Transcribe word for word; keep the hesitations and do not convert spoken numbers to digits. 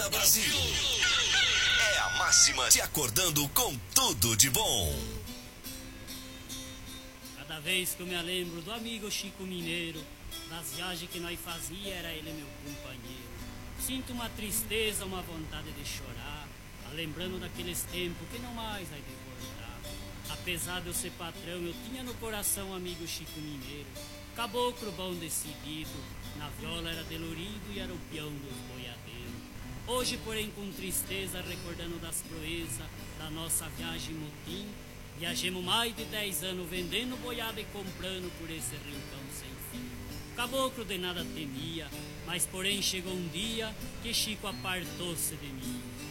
Acorda Brasil. É a máxima te acordando com tudo de bom. Cada vez que eu me lembro do amigo Chico Mineiro, das viagens que nós fazia, era ele meu companheiro. Sinto uma tristeza, uma vontade de chorar, lembrando daqueles tempos que não mais vai voltar. Apesar de eu ser patrão, eu tinha no coração amigo Chico Mineiro, caboclo bom decidido, na viola era delorido e era o peão dos boiadeiros. Hoje, porém, com tristeza, recordando das proezas da nossa viagem motim, viajemos mais de dez anos vendendo boiada e comprando por esse rincão sem fim. Caboclo de nada temia, mas porém chegou um dia que Chico apartou-se de mim.